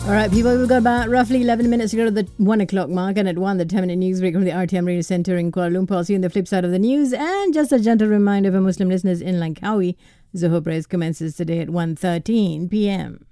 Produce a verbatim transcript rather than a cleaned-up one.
All right, people, we've got about roughly eleven minutes to go to the one o'clock mark, and at one, the ten minute news break from the R T M Radio Centre in Kuala Lumpur. I'll see you on the flip side of the news. And just a gentle reminder for Muslim listeners in Langkawi, Zuhur prayers commences today at one thirteen p.m.